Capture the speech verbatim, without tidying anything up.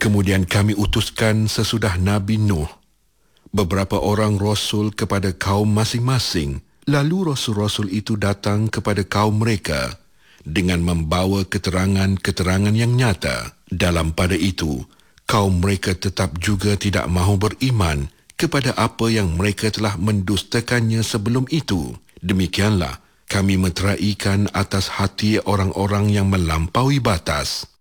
Kemudian kami utuskan sesudah Nabi Nuh beberapa orang rasul kepada kaum masing-masing. Lalu rasul-rasul itu datang kepada kaum mereka dengan membawa keterangan-keterangan yang nyata. Dalam pada itu, kaum mereka tetap juga tidak mahu beriman kepada apa yang mereka telah mendustakannya sebelum itu. Demikianlah kami meteraikan atas hati orang-orang yang melampaui batas.